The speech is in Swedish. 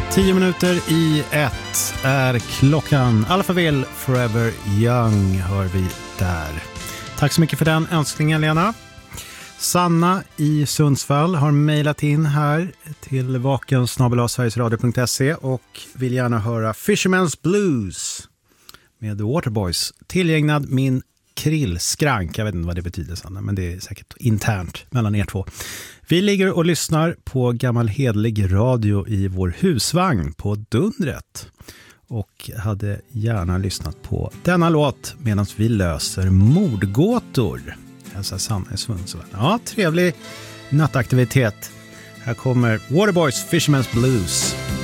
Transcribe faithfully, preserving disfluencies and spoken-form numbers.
Tio minuter i ett är klockan. Alphaville Forever Young hör vi där. Tack så mycket för den önskningen, Lena. Sanna i Sundsvall har mejlat in här till vaken snabel-a sverigesradio punkt se och vill gärna höra Fisherman's Blues med The Waterboys. Tillägnad min krillskrank. Jag vet inte vad det betyder, Sanna, men det är säkert internt mellan er två. Vi ligger och lyssnar på gammal hedlig radio i vår husvagn på Dundret och hade gärna lyssnat på denna låt medan vi löser mordgåtor. Hälsa Sanna i Sundsvall. Ja, trevlig nattaktivitet. Här kommer Waterboys Fisherman's Blues.